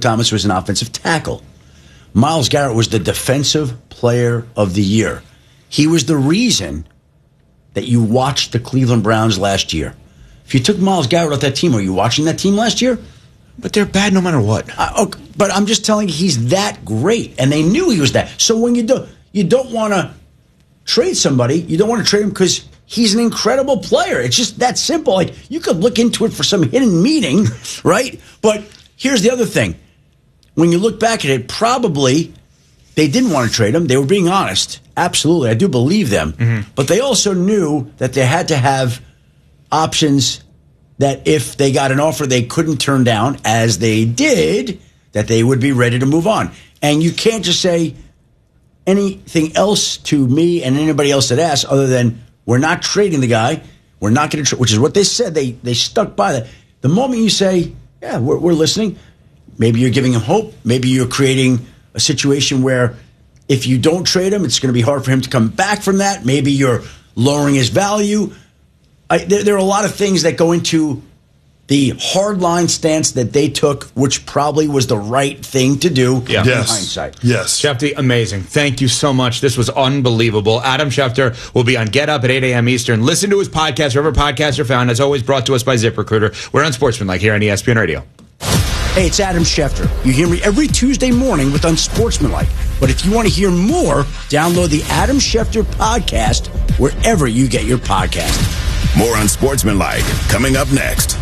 Thomas was an offensive tackle. Myles Garrett was the defensive player of the year. He was the reason that you watched the Cleveland Browns last year. If you took Myles Garrett off that team, were you watching that team last year? But they're bad no matter what. Okay, but I'm just telling you, he's that great, and they knew he was that. So when you don't want to trade somebody, you don't want to trade him because he's an incredible player. It's just that simple. Like, you could look into it for some hidden meaning, right? But here's the other thing. When you look back at it, probably they didn't want to trade him. They were being honest. Absolutely. I do believe them. Mm-hmm. But they also knew that they had to have options that if they got an offer they couldn't turn down, as they did, that they would be ready to move on. And you can't just say anything else to me and anybody else that asks other than, we're not trading the guy. We're not going to, which is what they said. They stuck by that. The moment you say, yeah, we're listening, maybe you're giving him hope. Maybe you're creating a situation where if you don't trade him, it's going to be hard for him to come back from that. Maybe you're lowering his value. There are a lot of things that go into the hardline stance that they took, which probably was the right thing to do in hindsight. Yes. Schefter, amazing. Thank you so much. This was unbelievable. Adam Schefter will be on Get Up at 8 a.m. Eastern. Listen to his podcast wherever podcasts are found. As always, brought to us by ZipRecruiter. We're on Sportsmanlike here on ESPN Radio. Hey, it's Adam Schefter. You hear me every Tuesday morning with Unsportsmanlike. But if you want to hear more, download the Adam Schefter podcast wherever you get your podcast. More Unsportsmanlike coming up next.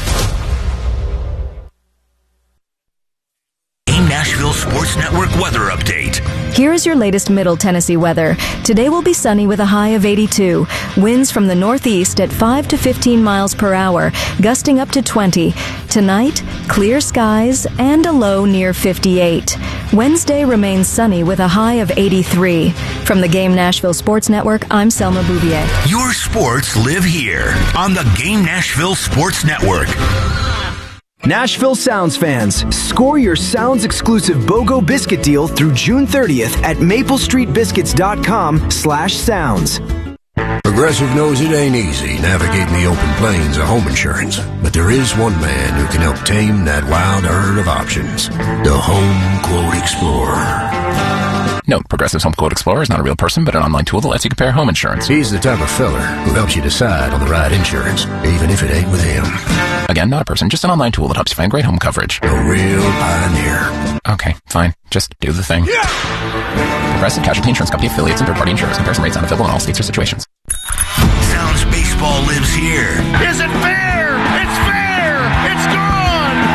Nashville Sports Network weather update. Here is your latest Middle Tennessee weather. Today will be sunny with a high of 82. Winds from the northeast at 5 to 15 miles per hour, gusting up to 20. Tonight, clear skies and a low near 58. Wednesday remains sunny with a high of 83. From the Game Nashville Sports Network, I'm Selma Bouvier. Your sports live here on the Game Nashville Sports Network. Nashville Sounds fans, score your Sounds exclusive BOGO biscuit deal through June 30th at maplestreetbiscuits.com/sounds. Progressive knows it ain't easy navigating the open plains of home insurance, but there is one man who can help tame that wild herd of options. The Home Quote Explorer. Note, Progressive's Home Quote Explorer is not a real person, but an online tool that lets you compare home insurance. He's the type of feller who helps you decide on the right insurance, even if it ain't with him. Again, not a person, just an online tool that helps you find great home coverage. A real pioneer. Okay, fine. Just do the thing. Yeah! Progressive Casualty Insurance Company affiliates and third-party insurers. Comparison rates not available in all states or situations. Sounds baseball lives here. Is it fair?